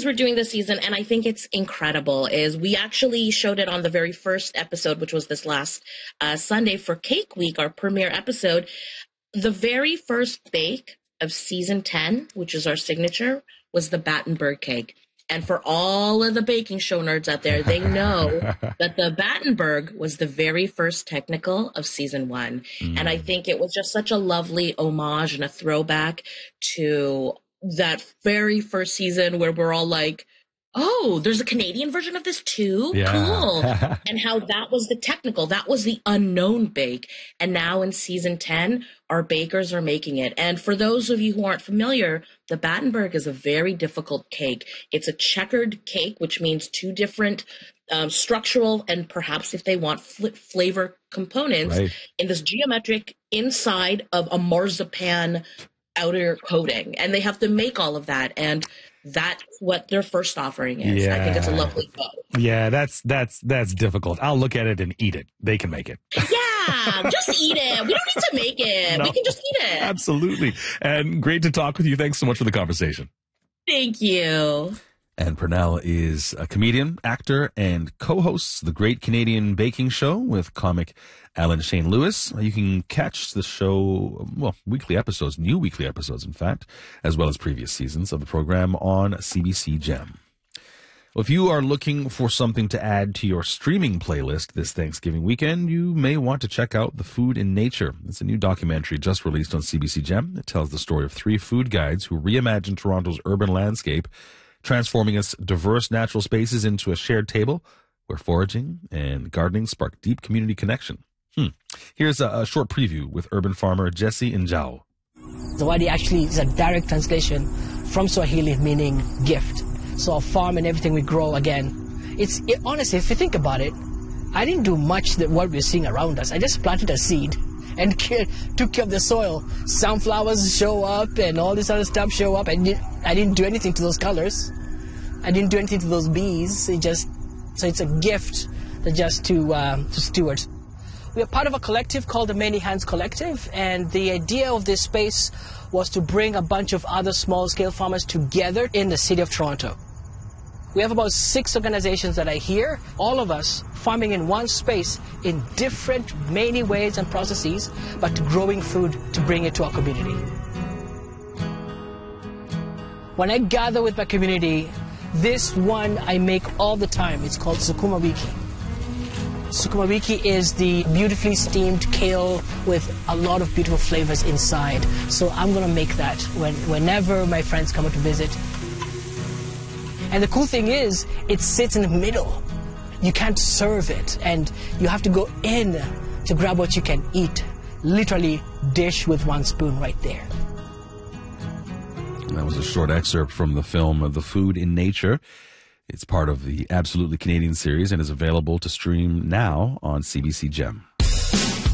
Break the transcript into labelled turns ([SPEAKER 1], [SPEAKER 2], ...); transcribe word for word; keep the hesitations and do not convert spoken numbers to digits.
[SPEAKER 1] we're doing this season, and I think it's incredible, is we actually showed it on the very first episode, which was this last uh, Sunday for Cake Week, our premiere episode. The very first bake of season ten, which is our signature, was the Battenberg cake. And for all of the baking show nerds out there, they know that the Battenberg was the very first technical of season one. Mm. And I think it was just such a lovely homage and a throwback to that very first season where we're all like, oh, there's a Canadian version of this too? Yeah. Cool. And how that was the technical, that was the unknown bake. And now in season ten, our bakers are making it. And for those of you who aren't familiar, the Battenberg is a very difficult cake. It's a checkered cake, which means two different um, structural and perhaps if they want fl- flavor components right. in this geometric inside of a marzipan outer coating. And they have to make all of that. And that's what their first offering is. Yeah. I think it's a lovely bow.
[SPEAKER 2] Yeah, that's that's that's difficult. I'll look at it and eat it. They can make it.
[SPEAKER 1] Yeah, just eat it. We don't need to make it. No, we can just eat it.
[SPEAKER 2] Absolutely. And great to talk with you. Thanks so much for the conversation.
[SPEAKER 1] Thank you.
[SPEAKER 2] And Pernell is a comedian, actor, and co-hosts the Great Canadian Baking Show with comic Alan Shane Lewis. You can catch the show, well, weekly episodes, new weekly episodes, in fact, as well as previous seasons of the program on C B C Gem. Well, if you are looking for something to add to your streaming playlist this Thanksgiving weekend, you may want to check out The Food in Nature. It's a new documentary just released on C B C Gem. It tells the story of three food guides who reimagine Toronto's urban landscape, transforming its diverse natural spaces into a shared table where foraging and gardening spark deep community connection. Hmm. Here's a, a short preview with urban farmer Jesse Njao.
[SPEAKER 3] Zawadi actually is a direct translation from Swahili meaning gift. So our farm and everything we grow, again, it's it, honestly, if you think about it, I didn't do much that what we're seeing around us. I just planted a seed and took care of the soil. Sunflowers show up and all this other stuff show up. And I didn't do anything to those colors. I didn't do anything to those bees. It just so it's a gift that just to uh, to stewards. We are part of a collective called the Many Hands Collective, and the idea of this space was to bring a bunch of other small-scale farmers together in the city of Toronto. We have about six organizations that are here, all of us farming in one space in different many ways and processes, but growing food to bring it to our community. When I gather with my community, this one I make all the time. It's called Sukuma Wiki. Sukuma Wiki is the beautifully steamed kale with a lot of beautiful flavors inside. So I'm going to make that when, whenever my friends come to visit. And the cool thing is, it sits in the middle. You can't serve it, and you have to go in to grab what you can eat. Literally, dish with one spoon right there.
[SPEAKER 2] That was a short excerpt from the film The Food in Nature. It's part of the Absolutely Canadian series and is available to stream now on C B C Gem.